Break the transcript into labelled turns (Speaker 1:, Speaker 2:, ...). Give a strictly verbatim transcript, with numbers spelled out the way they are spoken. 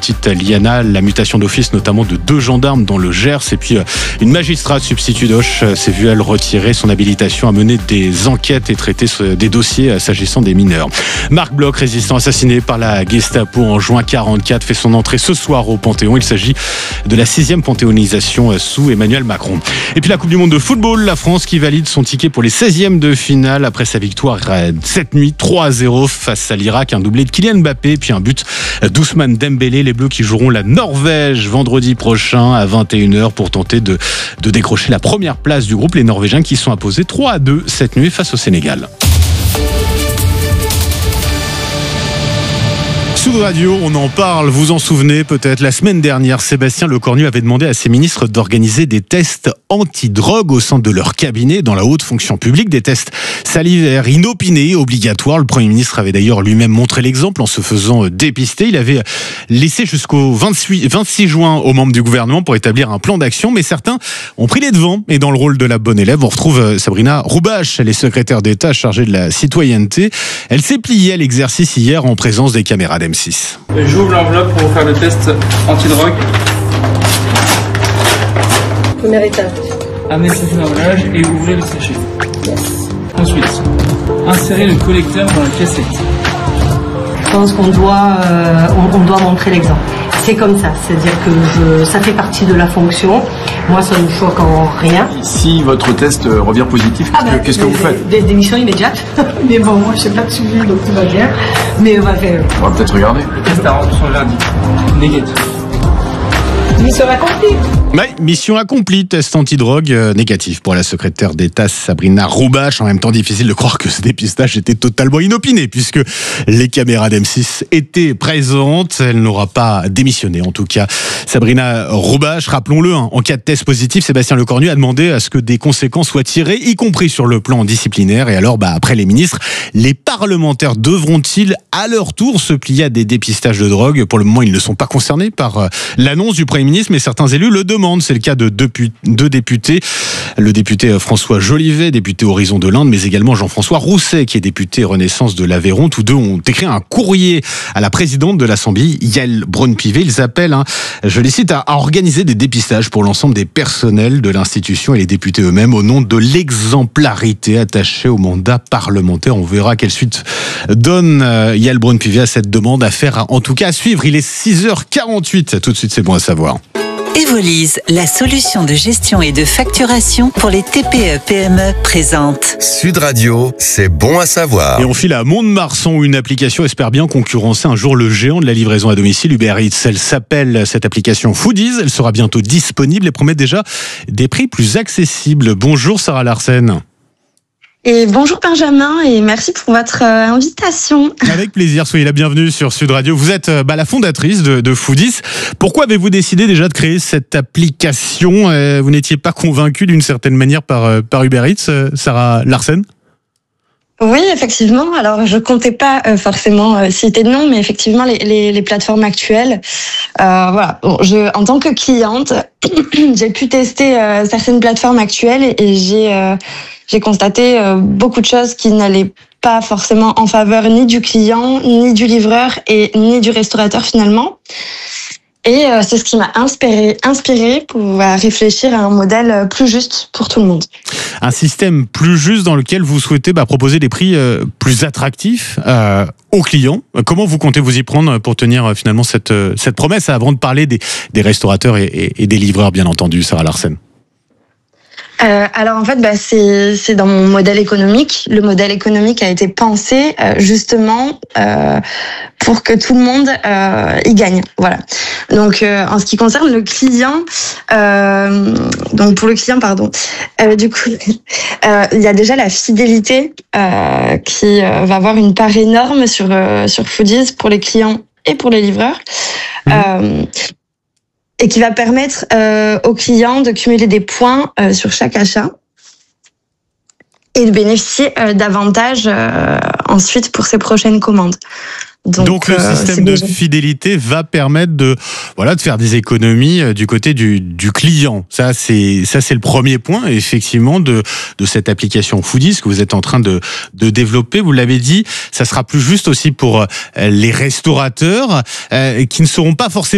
Speaker 1: petite Liana, la mutation d'office notamment de deux gendarmes dans le Gers, et puis une magistrate substitut d'Auch s'est vue elle retirer son habilitation à mener des enquêtes et traiter des dossiers s'agissant des mineurs. Marc Bloch, résistant assassiné par la Gestapo en juin quarante-quatre, fait son entrée ce soir au Panthéon. Il s'agit de la sixième panthéonisation sous Emmanuel Macron. Et puis la Coupe du Monde de football, la France qui valide son ticket pour les seizièmes de finale après sa victoire cette nuit trois à zéro face à l'Irak. Un doublé de Kylian Mbappé, puis un but d'Ousmane Dembélé. Les Bleus qui joueront la Norvège vendredi prochain à vingt et une heures pour tenter de, de décrocher la première place du groupe. Les Norvégiens qui sont imposés trois à deux cette nuit face au Sénégal. Sud Radio, on en parle, vous en souvenez peut-être, la semaine dernière, Sébastien Lecornu avait demandé à ses ministres d'organiser des tests anti-drogue au sein de leur cabinet dans la haute fonction publique, des tests salivaires inopinés, obligatoires. Le Premier ministre avait d'ailleurs lui-même montré l'exemple en se faisant dépister. Il avait laissé jusqu'au vingt-six juin aux membres du gouvernement pour établir un plan d'action, mais certains ont pris les devants. Et dans le rôle de la bonne élève, on retrouve Sabrina Roubache, elle est secrétaire d'État chargée de la citoyenneté. Elle s'est pliée à l'exercice hier en présence des caméras d'M six.
Speaker 2: J'ouvre l'enveloppe pour vous faire le test anti-drogue.
Speaker 3: Première étape.
Speaker 2: Amenez ça dans l'emballage et ouvrez le sachet.
Speaker 3: Yes.
Speaker 2: Ensuite, insérez le collecteur dans la cassette.
Speaker 3: Je pense qu'on doit, euh, on, on doit montrer l'exemple. C'est comme ça, c'est-à-dire que je, ça fait partie de la fonction. Moi, ça ne me choque en rien.
Speaker 4: Si votre test revient positif,
Speaker 3: ah bah,
Speaker 4: qu'est-ce que vous faites?
Speaker 3: Des démissions immédiates. Mais bon, moi, je sais pas de suivi, donc tout va bien. Mais on va faire.
Speaker 4: On va peut-être regarder.
Speaker 2: Le test a rendu son verdict. Négatif.
Speaker 3: Mission accomplie.
Speaker 1: Oui, mission accomplie, test antidrogue euh, négatif pour la secrétaire d'État Sabrina Roubache. En même temps, difficile de croire que ce dépistage était totalement inopiné puisque les caméras d'M six étaient présentes. Elle n'aura pas démissionné en tout cas. Sabrina Roubache, rappelons-le, hein, en cas de test positif, Sébastien Lecornu a demandé à ce que des conséquences soient tirées, y compris sur le plan disciplinaire. Et alors, bah, après les ministres, les parlementaires devront-ils à leur tour se plier à des dépistages de drogue? Pour le moment, ils ne sont pas concernés par euh, l'annonce du Premier ministre, mais certains élus le demandent. C'est le cas de deux, deux députés. Le député François Jolivet, député Horizon de l'Inde, mais également Jean-François Rousset, qui est député Renaissance de l'Aveyron. Tous deux ont écrit un courrier à la présidente de l'Assemblée, Yael Braun-Pivet. Ils appellent, hein, je les cite, à organiser des dépistages pour l'ensemble des personnels de l'institution et les députés eux-mêmes au nom de l'exemplarité attachée au mandat parlementaire. On verra quelle suite donne Yael Braun-Pivet à cette demande. À faire, en tout cas à suivre. Il est six heures quarante-huit. Tout de suite, c'est bon à savoir.
Speaker 5: Evolise, la solution de gestion et de facturation pour les T P E P M E présente.
Speaker 6: Sud Radio, c'est bon à savoir.
Speaker 1: Et on file à Mont-de-Marsan où une application espère bien concurrencer un jour le géant de la livraison à domicile, Uber Eats. Elle s'appelle cette application Foodies. Elle sera bientôt disponible et promet déjà des prix plus accessibles. Bonjour Sarah Larsen.
Speaker 7: Et bonjour Benjamin et merci pour votre euh, invitation.
Speaker 1: Avec plaisir, soyez la bienvenue sur Sud Radio. Vous êtes euh, bah, la fondatrice de, de Foodies. Pourquoi avez-vous décidé déjà de créer cette application? euh, Vous n'étiez pas convaincue d'une certaine manière par, euh, par Uber Eats, euh, Sarah Larsen?
Speaker 7: Oui, effectivement. Alors, je comptais pas euh, forcément euh, citer de nom, mais effectivement, les, les, les plateformes actuelles. Euh, voilà. Bon, je, en tant que cliente, j'ai pu tester euh, certaines plateformes actuelles et, et j'ai euh, j'ai constaté euh, beaucoup de choses qui n'allaient pas forcément en faveur ni du client, ni du livreur et ni du restaurateur finalement. Et euh, c'est ce qui m'a inspiré, inspiré pour euh, réfléchir à un modèle plus juste pour tout le monde.
Speaker 1: Un système plus juste dans lequel vous souhaitez bah, proposer des prix euh, plus attractifs euh, aux clients. Comment vous comptez vous y prendre pour tenir euh, finalement cette, euh, cette promesse avant de parler des, des restaurateurs et, et, et des livreurs, bien entendu, Sarah Larsen?
Speaker 7: Euh, alors en fait, bah, c'est c'est dans mon modèle économique. Le modèle économique a été pensé euh, justement euh, pour que tout le monde euh, y gagne. Voilà. Donc euh, en ce qui concerne le client, euh, donc pour le client, pardon. Euh, du coup, euh, il y a déjà la fidélité euh, qui euh, va avoir une part énorme sur euh, sur Foodies pour les clients et pour les livreurs. Mmh. Euh, et qui va permettre euh, aux clients de cumuler des points euh, sur chaque achat et de bénéficier euh, d'avantages euh, ensuite pour ses prochaines commandes. Donc,
Speaker 1: Donc le
Speaker 7: euh,
Speaker 1: système de
Speaker 7: déjà...
Speaker 1: fidélité va permettre de voilà de faire des économies euh, du côté du, du client. Ça c'est ça c'est le premier point effectivement de de cette application Foodies que vous êtes en train de de développer. Vous l'avez dit, ça sera plus juste aussi pour euh, les restaurateurs euh, qui ne seront pas forcément